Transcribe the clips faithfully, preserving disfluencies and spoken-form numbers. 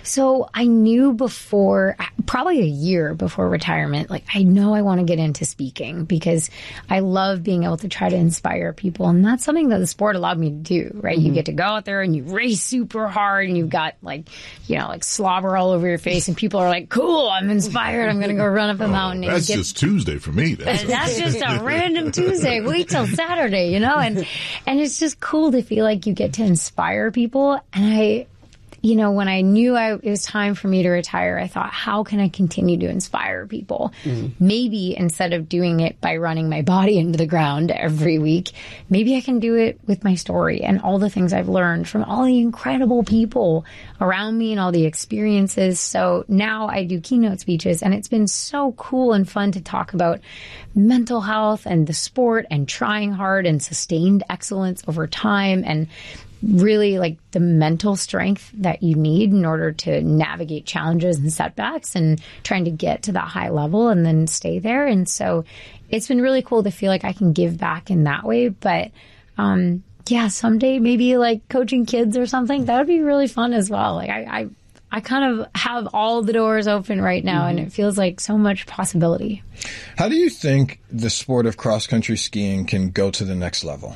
So I knew before, probably a year before retirement, like I know I want to get into speaking because I love being able to try to inspire people. And that's something that the sport allowed me to do, right? Mm-hmm. You get to go out there and you race super hard and you've got like, you know, like slobber all over your face and people are like, cool, I'm inspired. I'm going to go run up a mountain. Oh, that's and get, just Tuesday for me. That's, that's just a random Tuesday. Wait till Saturday, you know? And, and it's just cool to feel like you get to inspire people. And I, you know, when I knew I, it was time for me to retire, I thought, how can I continue to inspire people? Mm-hmm. Maybe instead of doing it by running my body into the ground every week, maybe I can do it with my story and all the things I've learned from all the incredible people around me and all the experiences. So now I do keynote speeches, and it's been so cool and fun to talk about mental health and the sport and trying hard and sustained excellence over time, and really like the mental strength that you need in order to navigate challenges and setbacks and trying to get to that high level and then stay there. And so it's been really cool to feel like I can give back in that way. But um, yeah, someday maybe like coaching kids or something, that would be really fun as well. Like I, I, I kind of have all the doors open right now, mm-hmm. and it feels like so much possibility. How do you think the sport of cross-country skiing can go to the next level?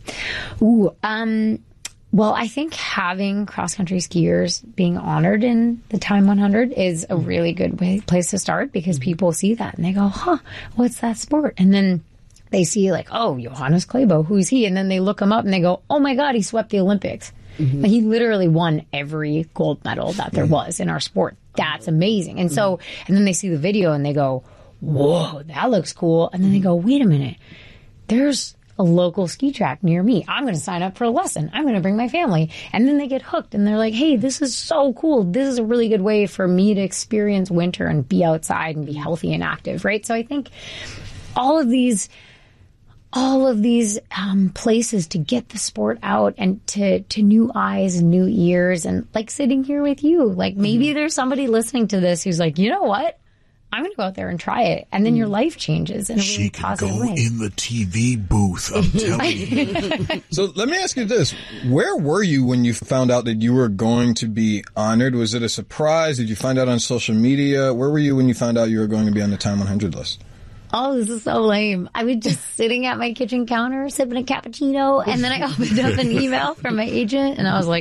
Ooh, um... Well, I think having cross-country skiers being honored in the Time one hundred is a really good way, place to start, because people see that and they go, huh, what's that sport? And then they see like, oh, Johannes Klæbo, who's he? And then they look him up and they go, oh my God, he swept the Olympics. Mm-hmm. Like, he literally won every gold medal that there was in our sport. That's amazing. And so, and then they see the video and they go, whoa, that looks cool. And then they go, wait a minute, there's a local ski track near me. I'm going to sign up for a lesson. I'm going to bring my family. And then they get hooked and they're like, hey, this is so cool. This is a really good way for me to experience winter and be outside and be healthy and active, right? So I think all of these, all of these um, places to get the sport out and to, to new eyes and new ears, and like sitting here with you, like maybe mm-hmm. there's somebody listening to this who's like, you know what? I'm going to go out there and try it. And then your life changes in a she really can positive go way. in the T V booth, I'm telling you. So let me ask you this. Where were you when you found out that you were going to be honored? Was it a surprise? Did you find out on social media? Where were you when you found out you were going to be on the Time one hundred list? Oh, this is so lame. I was just sitting at my kitchen counter, sipping a cappuccino, and then I opened up an email from my agent, and I was like,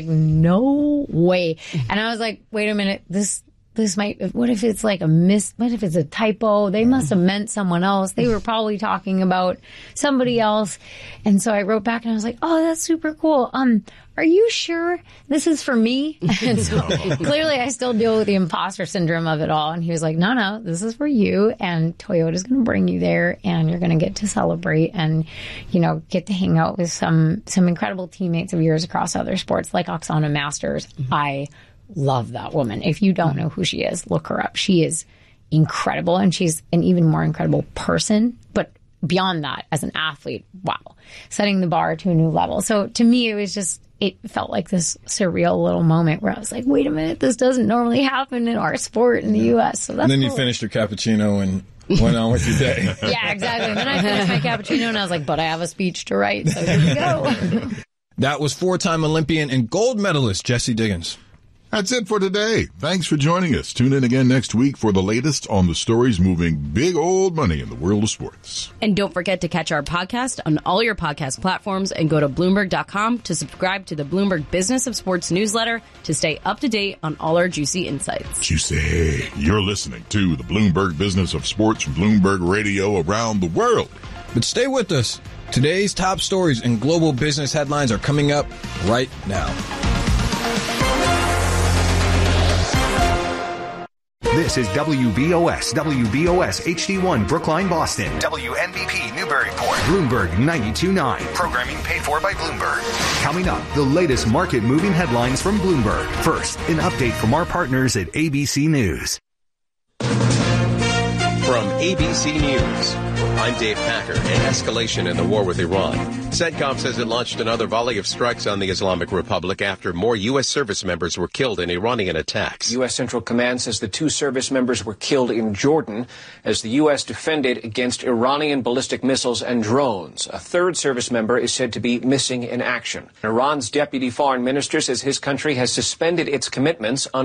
no way. And I was like, wait a minute, this... This might, what if it's like a miss, what if it's a typo? They must have meant someone else. They were probably talking about somebody else. And so I wrote back and I was like, oh, that's super cool. Um, are you sure this is for me? And so clearly I still deal with the imposter syndrome of it all. And he was like, no, no, this is for you. And Toyota's going to bring you there and you're going to get to celebrate and, you know, get to hang out with some, some incredible teammates of yours across other sports like Oksana Masters. Mm-hmm. I love that woman. If you don't know who she is, look her up. She is incredible, and she's an even more incredible person. But beyond that, as an athlete, wow, setting the bar to a new level. So to me, it was just, it felt like this surreal little moment where I was like, wait a minute, this doesn't normally happen in our sport in the U S. So that's and then cool. You finished your cappuccino and went on with your day. Yeah, exactly. And then I finished my cappuccino and I was like, but I have a speech to write, so here we go. That was four-time Olympian and gold medalist Jessie Diggins. That's it for today. Thanks for joining us. Tune in again next week for the latest on the stories moving big old money in the world of sports. And don't forget to catch our podcast on all your podcast platforms and go to Bloomberg dot com to subscribe to the Bloomberg Business of Sports newsletter to stay up to date on all our juicy insights. Juicy. You're listening to the Bloomberg Business of Sports from Bloomberg Radio around the world. But stay with us. Today's top stories and global business headlines are coming up right now. This is W B O S, W B O S H D one Brookline, Boston. W N B P Newburyport. Bloomberg ninety-two point nine. Programming paid for by Bloomberg. Coming up, the latest market-moving headlines from Bloomberg. First, an update from our partners at A B C News. From A B C News, I'm Dave Packer. An escalation in the war with Iran. CENTCOM says it launched another volley of strikes on the Islamic Republic after more U S service members were killed in Iranian attacks. U S Central Command says the two service members were killed in Jordan as the U S defended against Iranian ballistic missiles and drones. A third service member is said to be missing in action. Iran's deputy foreign minister says his country has suspended its commitments on